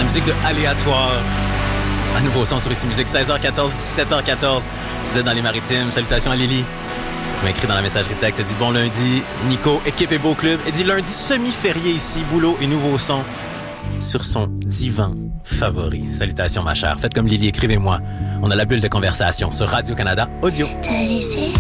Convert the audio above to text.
La musique de Aléatoire. Un nouveau son sur ici musique, 16h14, 17h14. Si vous êtes dans les maritimes, salutations à Lily. Il m'a écrit dans la messagerie texte, elle dit bon lundi, Nico, équipe et beau club. Elle dit lundi semi-férié ici, boulot et nouveau son sur son divan favori. Salutations ma chère, faites comme Lily, écrivez-moi. On a la bulle de conversation sur Radio-Canada Audio. T'as laissé